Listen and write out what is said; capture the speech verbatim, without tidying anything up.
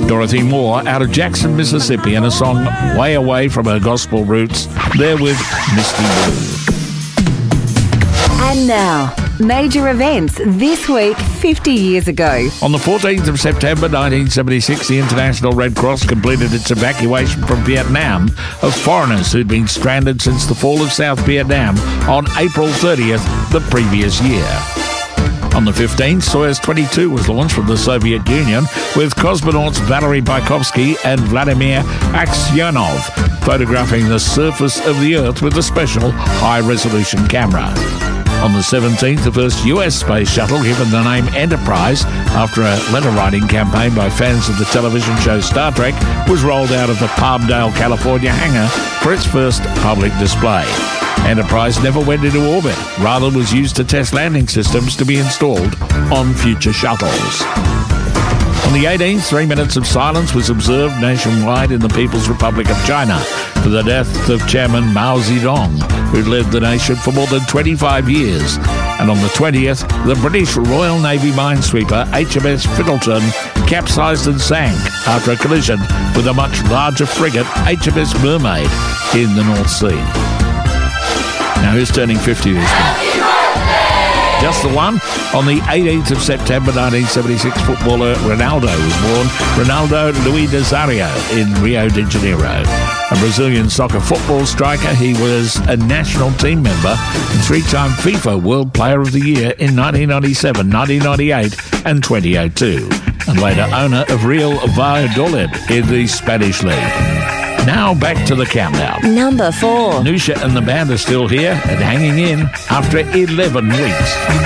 Dorothy Moore out of Jackson, Mississippi, and a song way away from her gospel roots. There with Misty Blue. And now, major events this week fifty years ago. On the fourteenth of September nineteen seventy-six, the International Red Cross completed its evacuation from Vietnam of foreigners who'd been stranded since the fall of South Vietnam on April thirtieth the previous year. On the fifteenth, Soyuz twenty-two was launched from the Soviet Union with cosmonauts Valery Bykovsky and Vladimir Aksyonov photographing the surface of the Earth with a special high-resolution camera. On the seventeenth, the first U S space shuttle, given the name Enterprise after a letter-writing campaign by fans of the television show Star Trek, was rolled out of the Palmdale, California hangar for its first public display. Enterprise never went into orbit, rather was used to test landing systems to be installed on future shuttles. On the eighteenth, three minutes of silence was observed nationwide in the People's Republic of China for the death of Chairman Mao Zedong, who led the nation for more than twenty-five years. And on the twentieth, the British Royal Navy minesweeper H M S Fiddleton capsized and sank after a collision with a much larger frigate, H M S Mermaid, in the North Sea. Now, who's turning fifty this month? Just the one. On the eighteenth of September nineteen seventy-six, footballer Ronaldo was born. Ronaldo Luis Nazario in Rio de Janeiro. A Brazilian soccer football striker, he was a national team member and three-time FIFA World Player of the Year in nineteen ninety-seven, nineteen ninety-eight and twenty oh two, and later owner of Real Valladolid in the Spanish League. Now back to the countdown. Number four. Nusha and the band are still here and hanging in after eleven weeks.